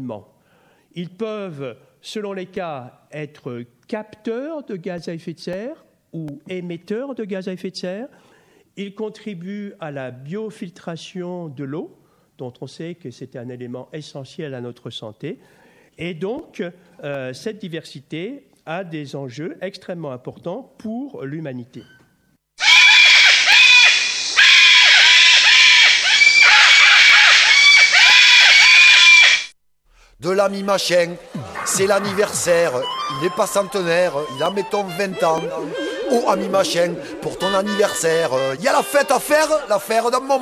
l'environnement. Ils peuvent, selon les cas, être capteurs de gaz à effet de serre ou émetteurs de gaz à effet de serre. Ils contribuent à la biofiltration de l'eau, dont on sait que c'est un élément essentiel à notre santé. Et donc, cette diversité a des enjeux extrêmement importants pour l'humanité. De l'ami machin, c'est l'anniversaire, il n'est pas centenaire, il a mettons 20 ans. Oh ami machin, pour ton anniversaire, il y a la fête à faire, l'affaire d'un moment.